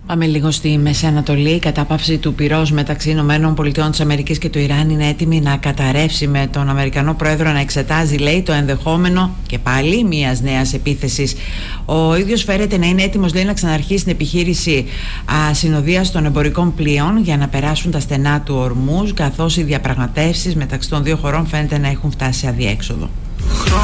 Πάμε λίγο στη Μέση Ανατολή. Η κατάπαυση του πυρός μεταξύ ΗΠΑ και του Ιράν είναι έτοιμη να καταρρεύσει, με τον Αμερικανό πρόεδρο να εξετάζει, λέει, το ενδεχόμενο και πάλι μιας νέας επίθεσης. Ο ίδιος φέρεται να είναι έτοιμος, λέει, να ξαναρχίσει την επιχείρηση συνοδείας των εμπορικών πλοίων για να περάσουν τα στενά του Ορμούζ, καθώς οι διαπραγματεύσεις μεταξύ των δύο χωρών φαίνεται να έχουν φτάσει σε αδιέξοδο.